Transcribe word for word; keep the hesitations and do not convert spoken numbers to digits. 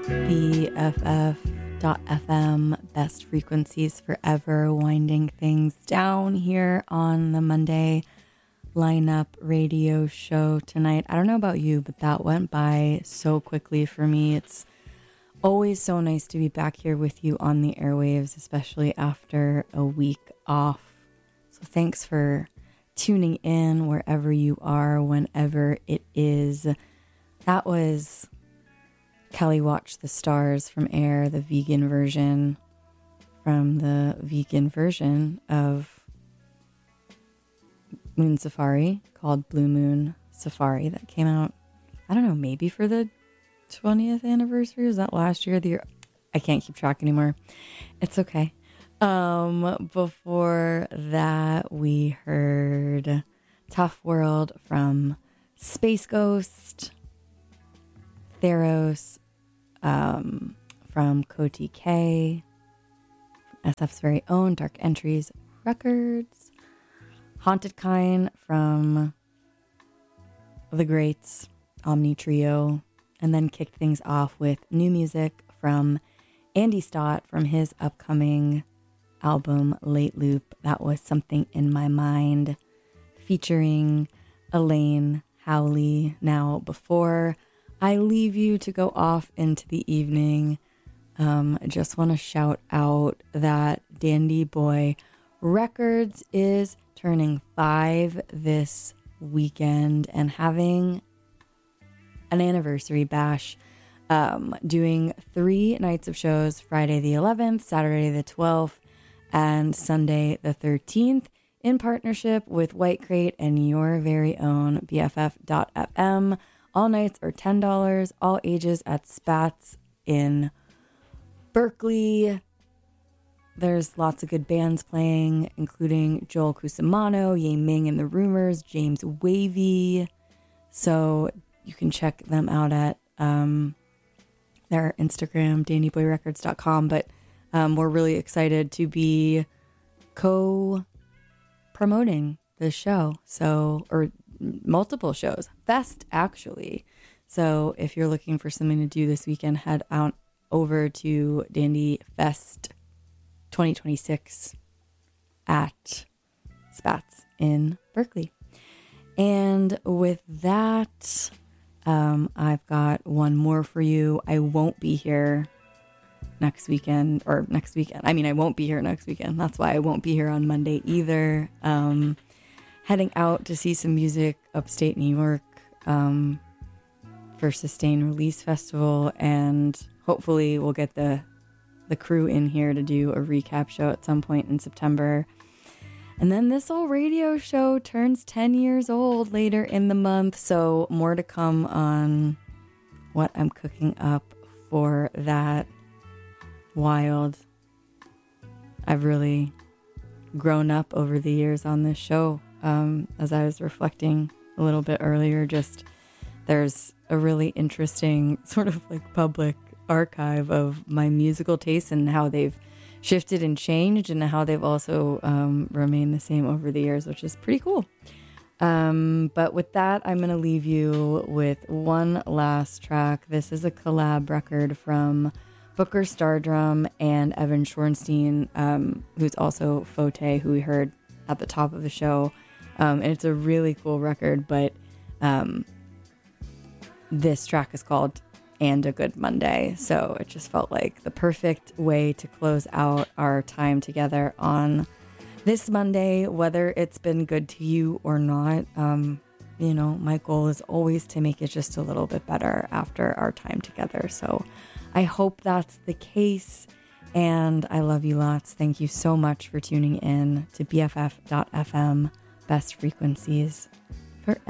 B F F dot F M, best frequencies forever, winding things down here on the Monday lineup radio show tonight. I don't know about you, but that went by so quickly for me. It's always so nice to be back here with you on the airwaves, especially after a week off. So thanks for tuning in wherever you are, whenever it is. That was Kelly Watch the Stars from Air, the vegan version, from the vegan version of Moon Safari called Blue Moon Safari that came out, I don't know, maybe for the twentieth anniversary. Was that last year? The year? I can't keep track anymore. It's okay. Um, before that, we heard Tough World from Space Ghost, Theros um, from Koti K, S F's very own Dark Entries Records, Haunted Kind from the Greats Omni Trio, and then kicked things off with new music from Andy Stott from his upcoming album Late Loop. That was Something in My Mind, featuring Elaine Howley. Now, before I leave you to go off into the evening, um, I just want to shout out that Dandy Boy Records is turning five this weekend and having an anniversary bash, um, doing three nights of shows, Friday the eleventh, Saturday the twelfth, and Sunday the thirteenth, in partnership with White Crate and your very own B F F dot F M. All nights are ten dollars, all ages at Spats in Berkeley. There's lots of good bands playing, including Joel Cusimano, Ye Ming and the Rumors, James Wavy. So you can check them out at um, their Instagram, dandy boy records dot com. But um, we're really excited to be co-promoting this show. So, or multiple shows, Fest actually. So if you're looking for something to do this weekend, head out over to Dandy Fest twenty twenty-six at Spats in Berkeley. And with that, um, I've got one more for you. I won't be here next weekend, or next weekend. I mean, I won't be here next weekend. That's why I won't be here on Monday either. Um, heading out to see some music upstate New York um, for Sustained Release Festival, and hopefully we'll get the the crew in here to do a recap show at some point in September. And then this old radio show turns ten years old later in the month, so more to come on what I'm cooking up for that. Wild. I've really grown up over the years on this show. Um, as I was reflecting a little bit earlier, just there's a really interesting sort of like public archive of my musical tastes and how they've shifted and changed, and how they've also um, remained the same over the years, which is pretty cool. Um, but with that, I'm going to leave you with one last track. This is a collab record from Booker Stardrum and Evan Shorenstein, um, who's also Fote, who we heard at the top of the show. Um, and it's a really cool record, but um, this track is called And a Good Monday. So it just felt like the perfect way to close out our time together on this Monday, whether it's been good to you or not. Um, you know, my goal is always to make it just a little bit better after our time together. So I hope that's the case, and I love you lots. Thank you so much for tuning in to B F F dot F M, Best Frequencies.